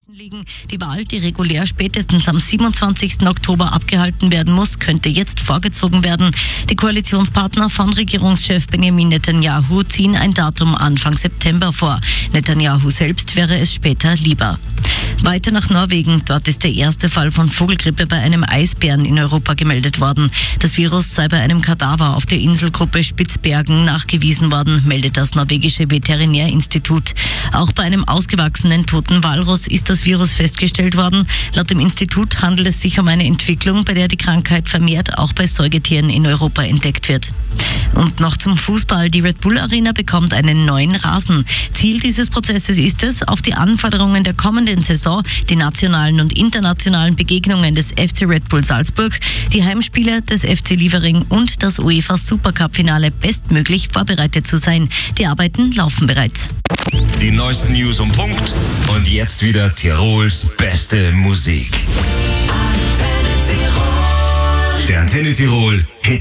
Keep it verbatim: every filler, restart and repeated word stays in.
liegen. Die Wahl, die regulär spätestens am siebenundzwanzigsten Oktober abgehalten werden muss, könnte jetzt vorgezogen werden. Die Koalitionspartner von Regierungschef Benjamin Netanyahu ziehen ein Datum Anfang September vor. Netanyahu selbst wäre es später lieber. Weiter nach Norwegen. Dort ist der erste Fall von Vogelgrippe bei einem Eisbären in Europa gemeldet worden. Das Virus sei bei einem Kadaver auf der Inselgruppe Spitzbergen nachgewiesen worden, meldet das norwegische Veterinärinstitut. Auch bei einem ausgewachsenen toten Walross ist das Virus festgestellt worden. Laut dem Institut handelt es sich um eine Entwicklung, bei der die Krankheit vermehrt auch bei Säugetieren in Europa entdeckt wird. Und noch zum Fußball. Die Red Bull Arena bekommt einen neuen Rasen. Ziel dieses Prozesses ist es, auf die Anforderungen der kommenden Saison, die nationalen und internationalen Begegnungen des F C Red Bull Salzburg, die Heimspiele des F C Liefering und das UEFA Supercup-Finale bestmöglich vorbereitet zu sein. Die Arbeiten laufen bereits. Die neuesten News um Punkt und jetzt wieder Tirols beste Musik. Antenne Tirol. Der Antenne Tirol Hit